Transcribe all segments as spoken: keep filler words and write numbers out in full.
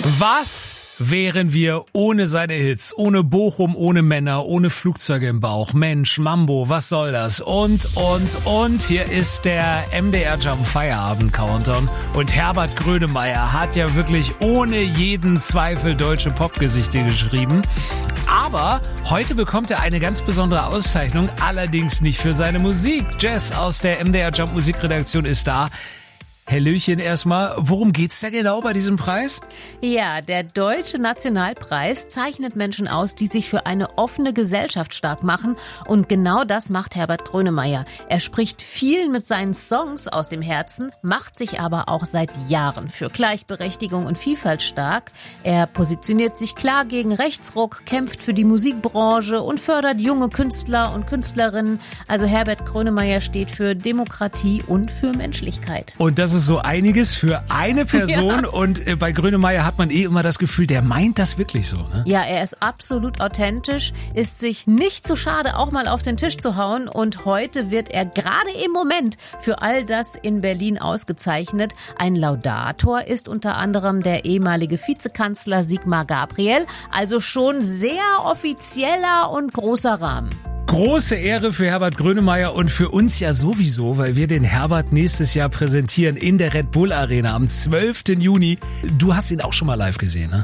Was wären wir ohne seine Hits? Ohne Bochum, ohne Männer, ohne Flugzeuge im Bauch. Mensch, Mambo, was soll das? Und, und, und hier ist der M D R Jump Feierabend Countdown. Und Herbert Grönemeyer hat ja wirklich ohne jeden Zweifel deutsche Popgesichter geschrieben. Aber heute bekommt er eine ganz besondere Auszeichnung, allerdings nicht für seine Musik. Jess aus der M D R Jump Musikredaktion ist da. Hallöchen erstmal. Worum geht's da genau bei diesem Preis? Ja, der Deutsche Nationalpreis zeichnet Menschen aus, die sich für eine offene Gesellschaft stark machen. Und genau das macht Herbert Grönemeyer. Er spricht vielen mit seinen Songs aus dem Herzen, macht sich aber auch seit Jahren für Gleichberechtigung und Vielfalt stark. Er positioniert sich klar gegen Rechtsruck, kämpft für die Musikbranche und fördert junge Künstler und Künstlerinnen. Also Herbert Grönemeyer steht für Demokratie und für Menschlichkeit. Und das ist so einiges für eine Person. Ja. Und äh, bei Grönemeyer hat man eh immer das Gefühl, der meint das wirklich so, ne? Ja, er ist absolut authentisch, ist sich nicht zu schade, auch mal auf den Tisch zu hauen. Und heute wird er gerade im Moment für all das in Berlin ausgezeichnet. Ein Laudator ist unter anderem der ehemalige Vizekanzler Sigmar Gabriel. Also schon sehr offizieller und großer Rahmen. Große Ehre für Herbert Grönemeyer und für uns ja sowieso, weil wir den Herbert nächstes Jahr präsentieren in der Red Bull Arena am zwölften Juni. Du hast ihn auch schon mal live gesehen, ne?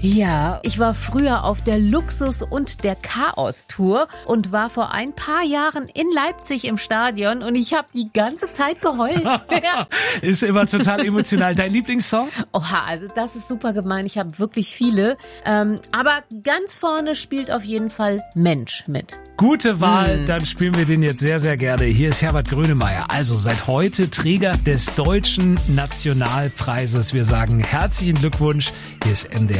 Ja, ich war früher auf der Luxus- und der Chaos-Tour und war vor ein paar Jahren in Leipzig im Stadion und ich habe die ganze Zeit geheult. Ist immer total emotional. Dein Lieblingssong? Oha, also das ist super gemein. Ich habe wirklich viele. Ähm, aber ganz vorne spielt auf jeden Fall Mensch mit. Gute Wahl, dann spielen wir den jetzt sehr, sehr gerne. Hier ist Herbert Grönemeyer, also seit heute Träger des Deutschen Nationalpreises. Wir sagen herzlichen Glückwunsch. Hier ist M D R.